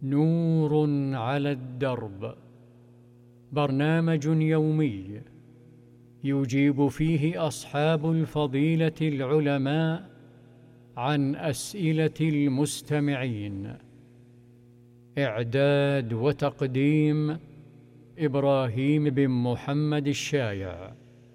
نور على الدرب، برنامج يومي يجيب فيه أصحاب الفضيلة العلماء عن أسئلة المستمعين. إعداد وتقديم إبراهيم بن محمد الشايع.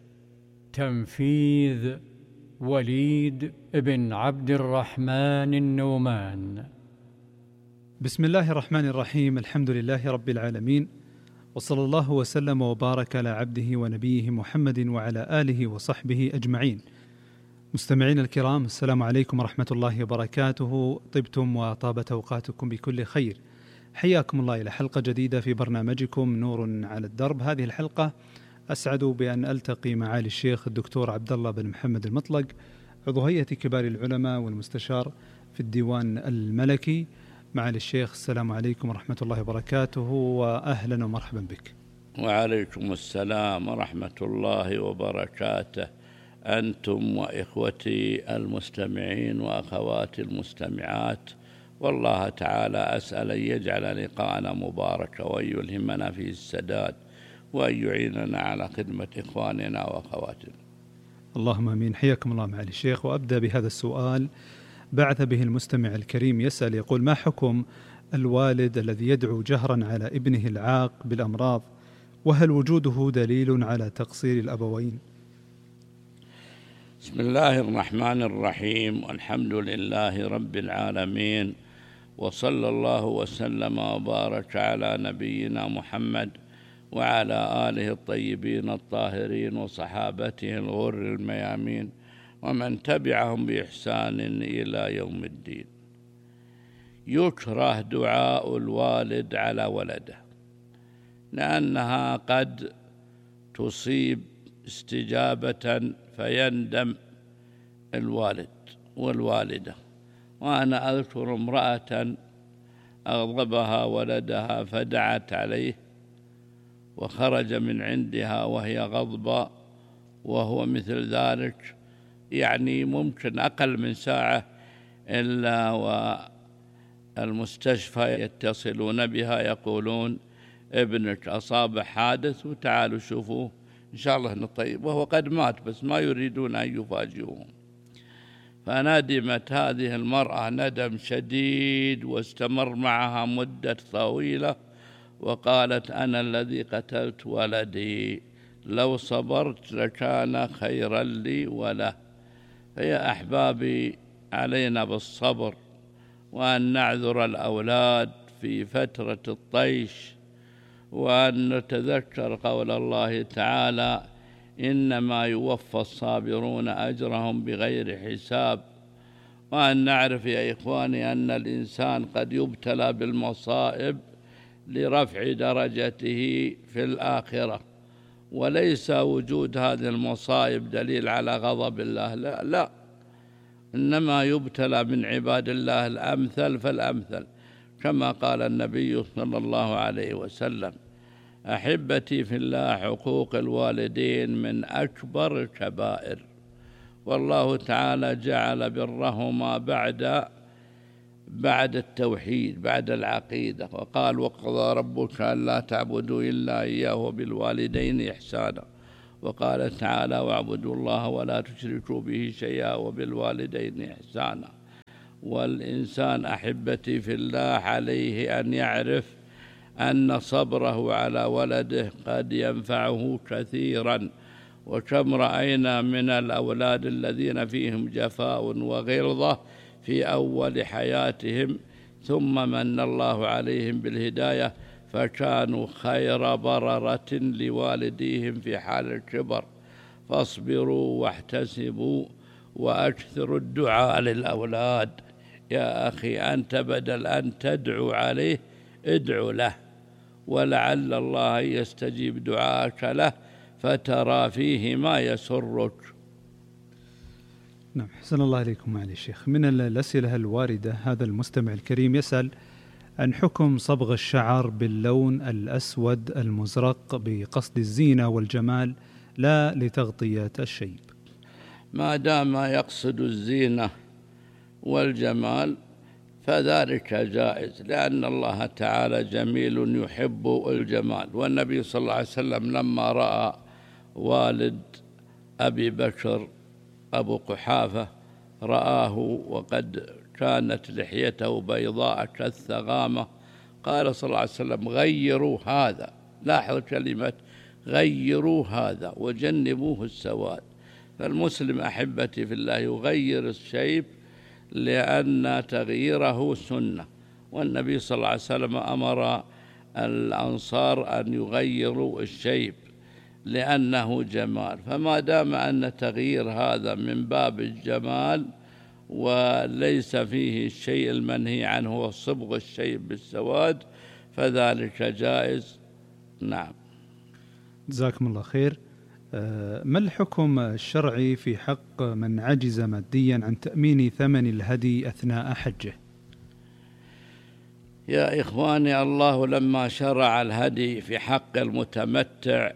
تنفيذ وليد بن عبد الرحمن النومان. بسم الله الرحمن الرحيم. الحمد لله رب العالمين، وصلى الله وسلم وبارك على عبده ونبيه محمد وعلى آله وصحبه أجمعين. مستمعين الكرام، السلام عليكم ورحمة الله وبركاته. طبتم وطابت أوقاتكم بكل خير. حياكم الله إلى حلقة جديدة في برنامجكم نور على الدرب. هذه الحلقة أسعد بأن ألتقي معالي الشيخ الدكتور عبد الله بن محمد المطلق، عضو هيئة كبار العلماء والمستشار في الديوان الملكي. معالي الشيخ، السلام عليكم ورحمة الله وبركاته، وأهلا ومرحبا بك. وعليكم السلام ورحمة الله وبركاته، أنتم وإخوتي المستمعين وأخواتي المستمعات. والله تعالى أسأل أن يجعل لقاءنا مباركا، وأن يلهمنا فيه السداد، وأن يعيننا على خدمة إخواننا وأخواتنا. اللهم آمين. حياكم الله معالي الشيخ. وأبدأ بهذا السؤال بعث به المستمع الكريم، يسأل يقول: ما حكم الوالد الذي يدعو جهرا على ابنه العاق بالأمراض، وهل وجوده دليل على تقصير الأبوين؟ بسم الله الرحمن الرحيم، والحمد لله رب العالمين، وصلى الله وسلم وبارك على نبينا محمد وعلى آله الطيبين الطاهرين وصحابته الغر الميامين ومن تبعهم بإحسان إلى يوم الدين. يكره دعاء الوالد على ولده، لأنها قد تصيب استجابة فيندم الوالد والوالدة. وأنا أذكر امرأة أغضبها ولدها فدعت عليه، وخرج من عندها وهي غضبة وهو مثل ذلك، يعني ممكن أقل من ساعة إلا والمستشفى يتصلون بها يقولون ابنك أصاب حادث وتعالوا شوفوه إن شاء الله نطيب، وهو قد مات بس ما يريدون أن يفاجئوهم. فندمت هذه المرأة ندم شديد، واستمر معها مدة طويلة، وقالت: أنا الذي قتلت ولدي، لو صبرت لكان خيرا لي وله. فيا أحبابي، علينا بالصبر، وأن نعذر الأولاد في فترة الطيش، وأن نتذكر قول الله تعالى: إنما يوفى الصابرون أجرهم بغير حساب. وأن نعرف يا إخواني أن الإنسان قد يبتلى بالمصائب لرفع درجته في الآخرة، وليس وجود هذه المصائب دليل على غضب الله، لا لا، إنما يبتلى من عباد الله الأمثل فالأمثل، كما قال النبي صلى الله عليه وسلم: أحبتي في الله، حقوق الوالدين من أكبر الكبائر، والله تعالى جعل برهما بعد التوحيد، بعد العقيدة، وقال: وقضى ربك ألا تعبدوا إلا إياه وبالوالدين إحسانا. وقال تعالى: واعبدوا الله ولا تشركوا به شيئا وبالوالدين إحسانا. والإنسان أحبتي في الله عليه أن يعرف أن صبره على ولده قد ينفعه كثيرا. وكم رأينا من الأولاد الذين فيهم جفاء وغلظة في أول حياتهم، ثم من الله عليهم بالهداية فكانوا خير بررة لوالديهم في حال الكبر. فاصبروا واحتسبوا وأكثروا الدعاء للأولاد. يا أخي، أنت بدل أن تدعو عليه ادعو له، ولعل الله يستجيب دعاءك له فترى فيه ما يسرك. نعم، حسن الله إليكم معالي الشيخ. من الأسئلة الواردة، هذا المستمع الكريم يسأل عن حكم صبغ الشعر باللون الأسود المزرق بقصد الزينة والجمال، لا لتغطية الشيب. ما دام يقصد الزينة والجمال فذلك جائز، لأن الله تعالى جميل يحب الجمال. والنبي صلى الله عليه وسلم لما رأى والد أبي بكر أبو قحافة رآه وقد كانت لحيته بيضاء كالثغامة، قال صلى الله عليه وسلم: غيروا هذا. لاحظ كلمة غيروا هذا وجنبوه السواد. فالمسلم أحبتي في الله يغير الشيب لأن تغييره سنة، والنبي صلى الله عليه وسلم أمر الأنصار أن يغيروا الشيب لأنه جمال. فما دام أن تغيير هذا من باب الجمال وليس فيه الشيء المنهي عنه وصبغ الشيء بالسواد فذلك جائز. نعم. جزاكم الله خير. ما الحكم الشرعي في حق من عجز ماديا عن تأمين ثمن الهدي أثناء حجه؟ يا إخواني، الله لما شرع الهدي في حق المتمتع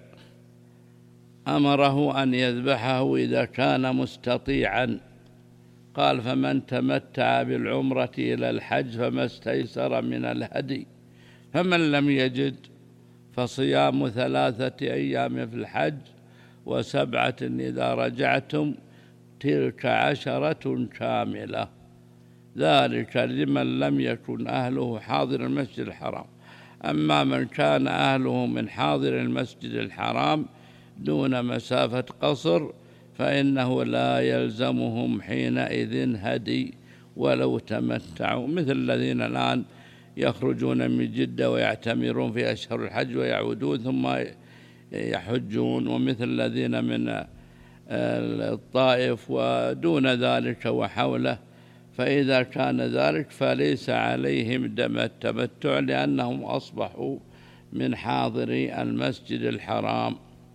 أمره أن يذبحه إذا كان مستطيعا. قال: فمن تمتع بالعمرة إلى الحج فما استيسر من الهدي، فمن لم يجد فصيام 3 أيام في الحج و7 إذا رجعتم تلك 10 كاملة، ذلك لمن لم يكن أهله حاضر المسجد الحرام. أما من كان أهله من حاضر المسجد الحرام دون مسافة قصر فإنه لا يلزمهم حينئذ هدي ولو تمتعوا، مثل الذين الآن يخرجون من جدة ويعتمرون في أشهر الحج ويعودون ثم يحجون، ومثل الذين من الطائف ودون ذلك وحوله. فإذا كان ذلك فليس عليهم دم التمتع لأنهم أصبحوا من حاضري المسجد الحرام.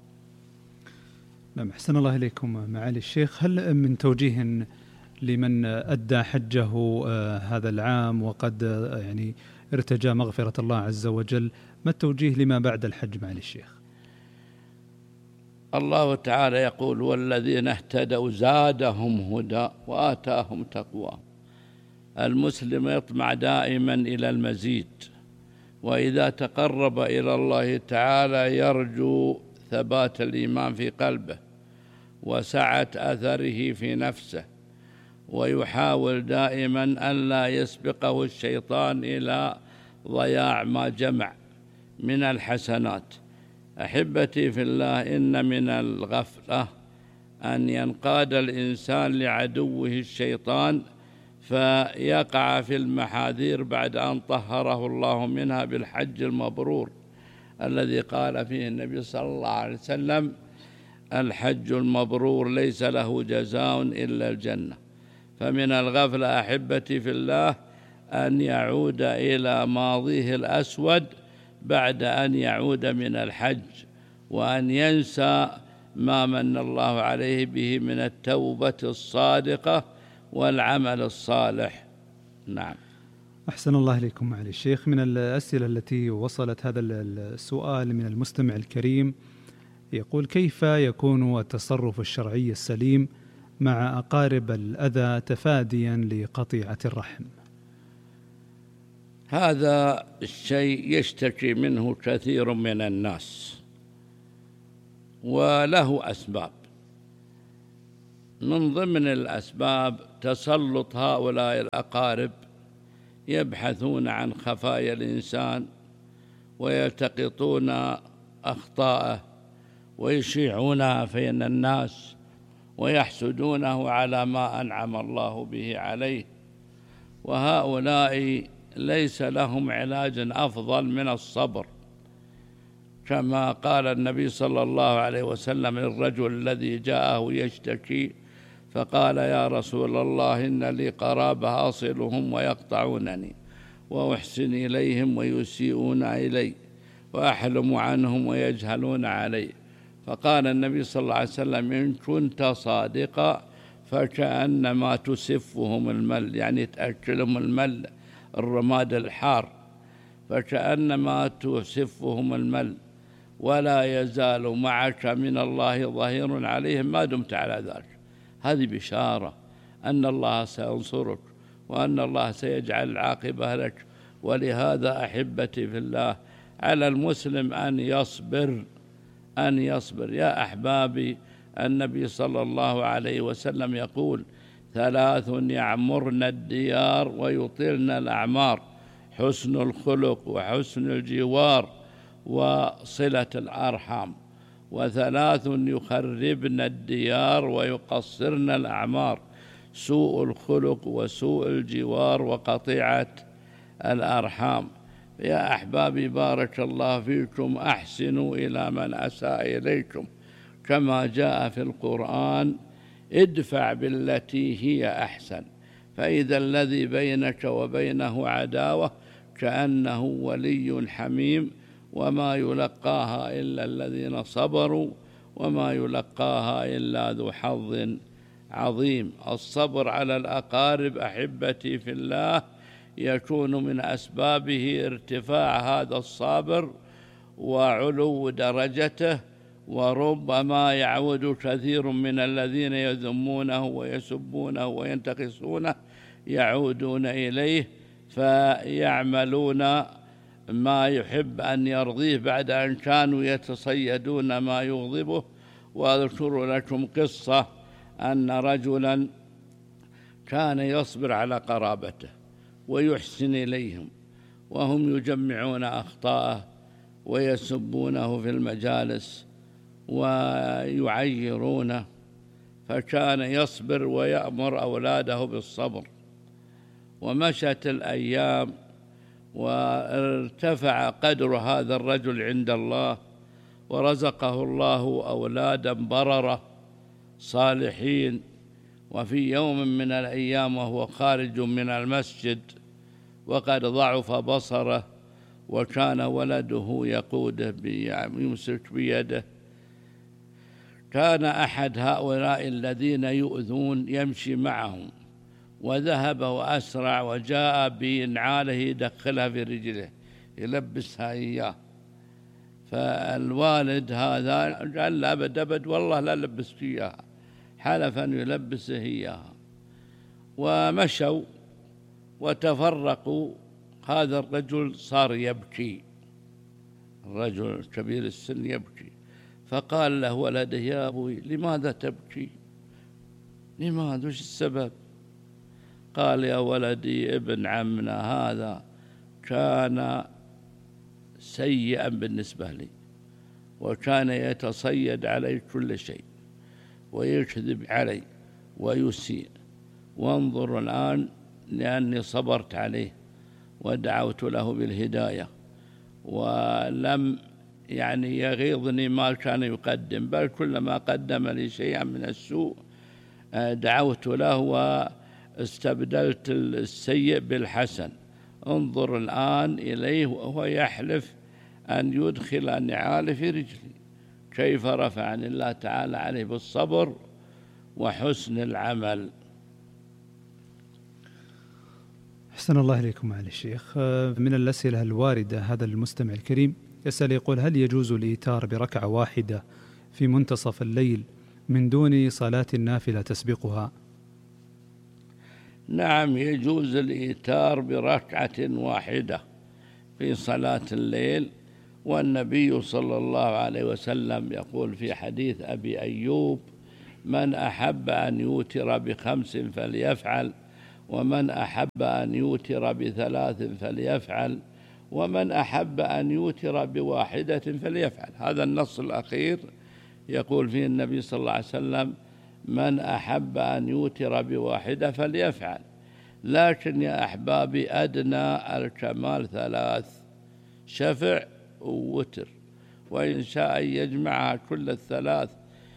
نعم، أحسن الله إليكم معالي الشيخ. هل من توجيه لمن أدى حجه هذا العام وقد يعني ارتجى مغفرة الله عز وجل، ما التوجيه لما بعد الحج معالي الشيخ؟ الله تعالى يقول: والذين اهتدوا زادهم هدى وآتاهم تقوى. المسلم يطمع دائما إلى المزيد، وإذا تقرب إلى الله تعالى يرجو ثبات الإيمان في قلبه وسعة أثره في نفسه، ويحاول دائما ألا يسبقه الشيطان إلى ضياع ما جمع من الحسنات. أحبتي في الله، إن من الغفلة أن ينقاد الإنسان لعدوه الشيطان فيقع في المحاذير بعد أن طهره الله منها بالحج المبرور الذي قال فيه النبي صلى الله عليه وسلم: الحج المبرور ليس له جزاء إلا الجنة. فمن الغفلة أحبتي في الله أن يعود إلى ماضيه الأسود بعد أن يعود من الحج، وأن ينسى ما من الله عليه به من التوبة الصادقة والعمل الصالح. نعم. أحسن الله إليكم معالي الشيخ. من الأسئلة التي وصلت هذا السؤال من المستمع الكريم يقول: كيف يكون التصرف الشرعي السليم مع أقارب الأذى تفاديا لقطيعة الرحم؟ هذا الشيء يشتكي منه كثير من الناس وله أسباب. من ضمن الأسباب تسلط هؤلاء الأقارب، يبحثون عن خفايا الإنسان ويلتقطون أخطاءه ويشيعونها بين الناس ويحسدونه على ما أنعم الله به عليه. وهؤلاء ليس لهم علاج أفضل من الصبر، كما قال النبي صلى الله عليه وسلم للرجل الذي جاءه يشتكي فقال: يا رسول الله، إن لي قرابة أصلهم ويقطعونني وأحسن إليهم ويسيئون إلي وأحلم عنهم ويجهلون علي. فقال النبي صلى الله عليه وسلم: إن كنت صادقا فكأنما تسفهم المل، يعني تأكلهم المل، الرماد الحار، فكأنما تسفهم المل، ولا يزال معك من الله ظهير عليهم ما دمت على ذلك. هذه بشارة أن الله سينصرك وأن الله سيجعل العاقبة لك. ولهذا أحبتي في الله على المسلم أن يصبر. يا أحبابي، النبي صلى الله عليه وسلم يقول: 3 يعمرن الديار ويطيلن الأعمار: حسن الخلق وحسن الجوار وصلة الأرحام. 3 يخربن الديار ويقصرن الأعمار: سوء الخلق وسوء الجوار وقطيعة الأرحام. يا أحبابي، بارك الله فيكم، أحسنوا إلى من أساء إليكم، كما جاء في القرآن: ادفع بالتي هي أحسن، فإذا الذي بينك وبينه عداوة كأنه ولي حميم، وما يلقاها إلا الذين صبروا وما يلقاها إلا ذو حظ عظيم. الصبر على الأقارب أحبتي في الله يكون من أسبابه ارتفاع هذا الصابر وعلو درجته، وربما يعود كثير من الذين يذمونه ويسبونه وينتقصونه يعودون إليه فيعملون ما يحب أن يرضيه بعد أن كانوا يتصيدون ما يغضبه. وأذكر لكم قصة أن رجلا كان يصبر على قرابته ويحسن إليهم، وهم يجمعون أخطاءه ويسبونه في المجالس ويعيرونه، فكان يصبر ويأمر أولاده بالصبر. ومشت الأيام وارتفع قدر هذا الرجل عند الله، ورزقه الله أولادا بررة صالحين. وفي يوم من الأيام وهو خارج من المسجد وقد ضعف بصره، وكان ولده يقوده يمسك بيده، كان أحد هؤلاء الذين يؤذون يمشي معهم، وذهب وأسرع وجاء بنعاله يدخلها في رجله يلبسها إياه. فالوالد هذا قال له: أبد والله لا لبسك إياها، حلف أن يلبسه إياها. ومشوا وتفرقوا. هذا الرجل صار يبكي، الرجل كبير السن يبكي، فقال له ولده: يا أبوي لماذا تبكي؟ لماذا؟ وش السبب؟ قال: يا ولدي، ابن عمنا هذا كان سيئا بالنسبة لي، وكان يتصيد علي كل شيء ويكذب علي ويسيء، وانظر الآن لأني صبرت عليه ودعوت له بالهداية، ولم يغيظني ما كان يقدم، بل كلما قدم لي شيئا من السوء دعوت له واستبدلت السيء بالحسن. انظر الآن إليه وهو يحلف أن يدخل نعال في رجلي. كيف رفعني الله تعالى عليه بالصبر وحسن العمل. أحسن الله إليكم معالي الشيخ. من الأسئلة الواردة هذا المستمع الكريم يسأل يقول: هل يجوز الإيتار بركعة واحدة في منتصف الليل من دون صلاة النافلة تسبقها؟ نعم، يجوز الإيتار بركعة واحدة في صلاة الليل. والنبي صلى الله عليه وسلم يقول في حديث أبي أيوب: من أحب أن يوتر ب5 فليفعل، ومن أحب أن يوتر ب3 فليفعل، ومن أحب أن يوتر ب1 فليفعل. هذا النص الأخير يقول فيه النبي صلى الله عليه وسلم: من أحب أن يوتر ب1 فليفعل. لكن يا أحبابي، أدنى الكمال 3: شفع ووتر. وإن شاء أن يجمعها كل ال3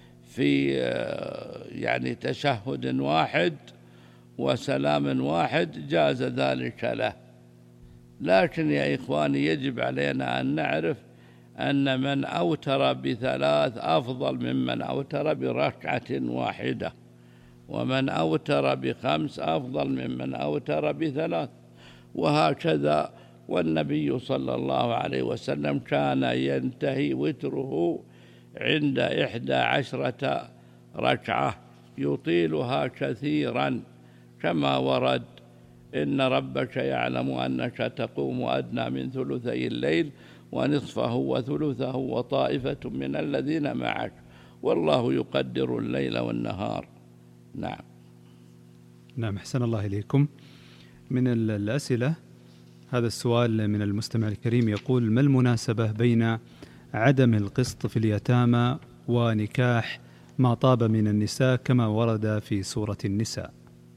في تشهد واحد وسلام واحد جاز ذلك له. لكن يا إخواني، يجب علينا أن نعرف أن من أوتر ب3 أفضل ممن أوتر بركعة واحدة، ومن أوتر ب5 أفضل ممن أوتر ب3، وهكذا. والنبي صلى الله عليه وسلم كان ينتهي وتره عند 11 ركعة، يطيلها كثيرا كما ورد إن ربك يعلم أنك تقوم أدنى من ثلثي الليل ونصفه وثلثه وطائفة من الذين معك والله يقدر الليل والنهار. نعم. نعم، أحسن الله إليكم. من الأسئلة هذا السؤال من المستمع الكريم يقول: ما المناسبة بين عدم القسط في اليتامى ونكاح ما طاب من النساء كما ورد في سورة النساء؟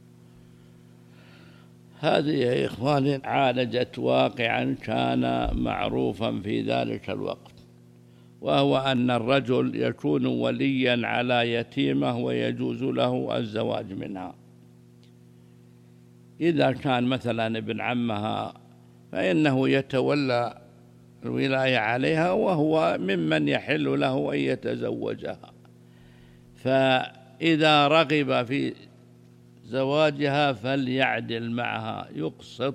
هذه يا إخواني عالجت واقعا كان معروفا في ذلك الوقت، وهو أن الرجل يكون وليا على يتيمة ويجوز له الزواج منها. إذا كان مثلا ابن عمها فإنه يتولى الولاية عليها وهو ممن يحل له أن يتزوجها، فإذا رغب في زواجها فليعدل معها، يقسط،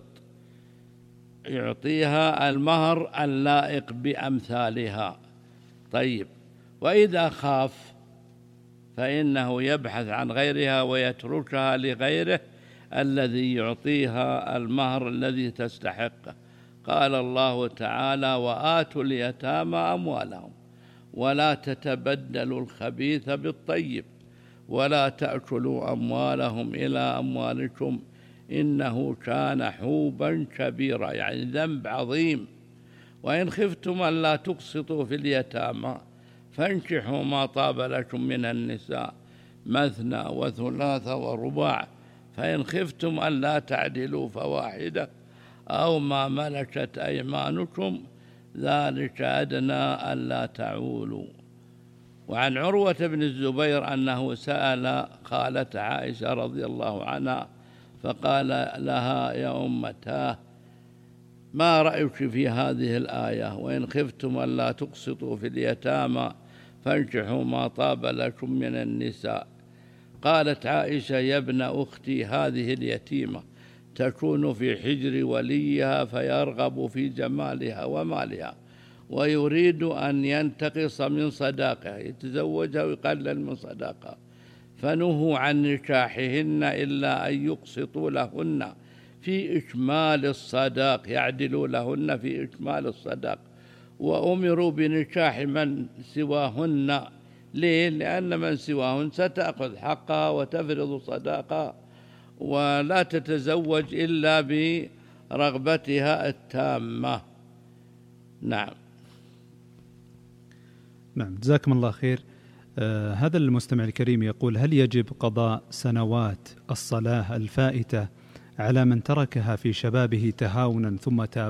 يعطيها المهر اللائق بأمثالها. طيب، وإذا خاف فإنه يبحث عن غيرها ويتركها لغيره الذي يعطيها المهر الذي تستحقه. قال الله تعالى: وآتوا اليتامى أموالهم ولا تتبدلوا الخبيث بالطيب ولا تأكلوا أموالهم إلى أموالكم إنه كان حوبا كبيرا، يعني ذنب عظيم. وإن خفتم ألا تقسطوا في اليتامى فانكحوا ما طاب لكم من النساء مثنى وثلاث ورباع، فإن خفتم ألا تعدلوا فواحدة أو ما ملكت أيمانكم ذلك أدنى ألا تعولوا. وعن عروة بن الزبير أنه سأل خالة عائشة رضي الله عنها فقال لها: يا أمتاه، ما رأيك في هذه الآية؟ وإن خفتم ألا تقسطوا في اليتامى فانكحوا ما طاب لكم من النساء. قالت عائشة: يا ابن أختي، هذه اليتيمة تكون في حجر وليها فيرغب في جمالها ومالها ويريد أن ينتقص من صداقها، يتزوجها ويقلل من صداقها، فنهوا عن نكاحهن إلا أن يقسطوا لهن في إكمال الصداق، يعدلوا لهن في إكمال الصداق، وأمروا بنكاح من سواهن. ليه؟ لأن من سواهن ستأخذ حقها وتفرض صداقها ولا تتزوج إلا برغبتها التامة. نعم. نعم، جزاكم الله خير. هذا المستمع الكريم يقول: هل يجب قضاء سنوات الصلاة الفائتة على من تركها في شبابه تهاونا ثم تاب؟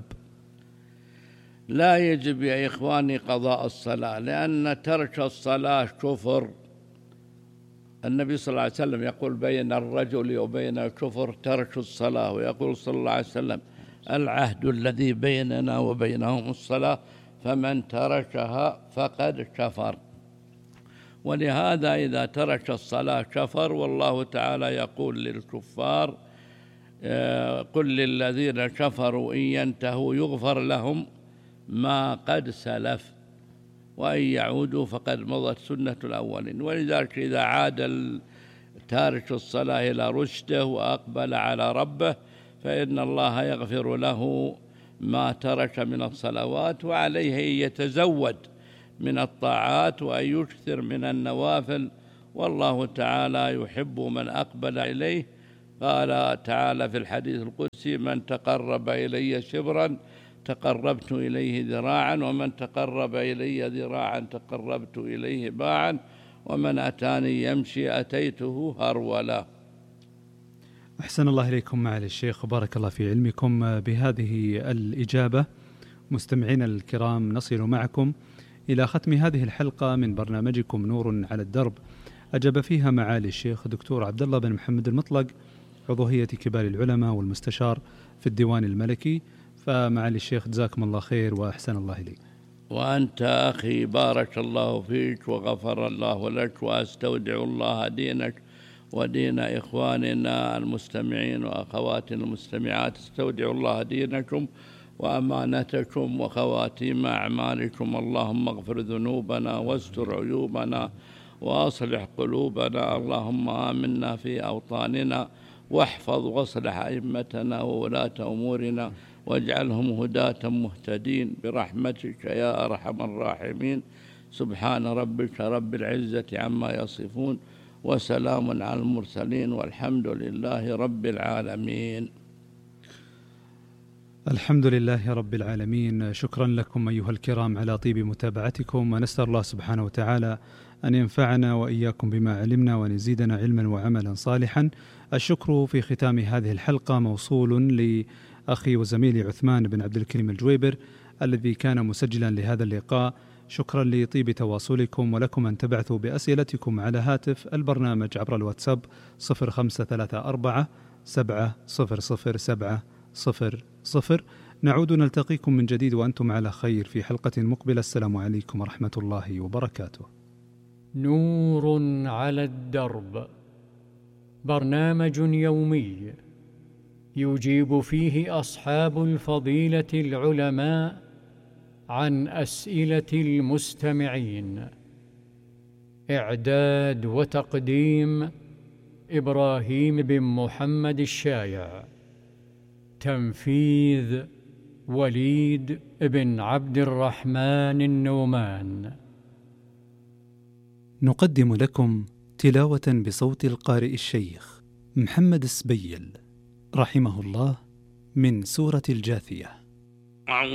لا يجب يا إخواني قضاء الصلاة، لأن ترك الصلاة كفر. النبي صلى الله عليه وسلم يقول: بين الرجل وبين الكفر ترك الصلاة، ويقول صلى الله عليه وسلم: العهد الذي بيننا وبينهم الصلاة فمن تركها فقد كفر. ولهذا إذا ترك الصلاة كفر. والله تعالى يقول للكفار: قل للذين كفروا إن ينتهوا يغفر لهم ما قد سلف وإن يعودوا فقد مضت سنة الأولين. ولذلك إذا عاد تارك الصلاة إلى رشده وأقبل على ربه فإن الله يغفر له ما ترك من الصلوات، وعليه أن يتزود من الطاعات وأن يكثر من النوافل، والله تعالى يحب من أقبل إليه. قال تعالى في الحديث القدسي: من تقرب إلي شبرا تقربت إليه ذراعا، ومن تقرب إلي ذراعا تقربت إليه باعا، ومن أتاني يمشي أتيته هرولا. أحسن الله إليكم معالي الشيخ وبارك الله في علمكم. بهذه الإجابة مستمعين الكرام نصل معكم إلى ختم هذه الحلقة من برنامجكم نور على الدرب، أجاب فيها معالي الشيخ دكتور عبد الله بن محمد المطلق، عضو هيئة كبار العلماء والمستشار في الديوان الملكي. فمعالي الشيخ جزاكم الله خير وأحسن الله إليك. وأنت أخي بارك الله فيك وغفر الله لك، وأستودع الله دينك ودين إخواننا المستمعين وأخواتنا المستمعات. استودع الله دينكم وأمانتكم وخواتيم أعمالكم. اللهم اغفر ذنوبنا واستر عيوبنا وأصلح قلوبنا. اللهم آمنا في أوطاننا واحفظ واصلح أئمتنا وولاة أمورنا واجعلهم هداة مهتدين برحمتك يا أرحم الراحمين. سبحان ربك رب العزة عما يصفون وسلام على المرسلين والحمد لله رب العالمين. الحمد لله رب العالمين. شكرا لكم أيها الكرام على طيب متابعتكم، ونسأل الله سبحانه وتعالى أن ينفعنا وإياكم بما علمنا وأن يزيدنا علما وعملا صالحا. الشكر في ختام هذه الحلقة موصول لأخي وزميلي عثمان بن عبد الكريم الجويبر الذي كان مسجلا لهذا اللقاء. شكرا لطيب تواصلكم، ولكم أن تبعثوا بأسئلتكم على هاتف البرنامج عبر الواتساب 0534 700 نعود نلتقيكم من جديد وأنتم على خير في حلقة مقبلة. السلام عليكم ورحمة الله وبركاته. نور على الدرب، برنامج يومي يجيب فيه أصحاب الفضيلة العلماء عن أسئلة المستمعين. إعداد وتقديم إبراهيم بن محمد الشايع. تنفيذ وليد بن عبد الرحمن النومان. نقدم لكم تلاوة بصوت القارئ الشيخ محمد السبيل رحمه الله من سورة الجاثية.